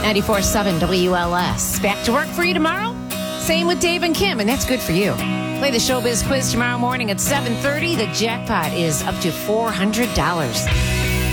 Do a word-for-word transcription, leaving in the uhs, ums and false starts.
ninety-four point seven W L S. Back to work for you tomorrow? Same with Dave and Kim, and that's good for you. Play the Showbiz Quiz tomorrow morning at seven thirty. The jackpot is up to four hundred dollars.